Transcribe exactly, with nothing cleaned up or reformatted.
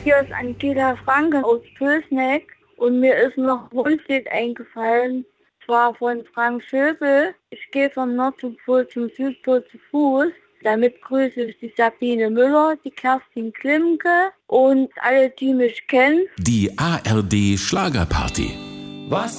Hier ist Angela Franke aus Pößneck und mir ist noch ein Wunschlied eingefallen, zwar von Frank Schöbel. Ich gehe vom Nordpol zum Südpol zu Fuß. Damit grüße ich die Sabine Müller, die Kerstin Klimke und alle, die mich kennen. Die A R D Schlagerparty. Was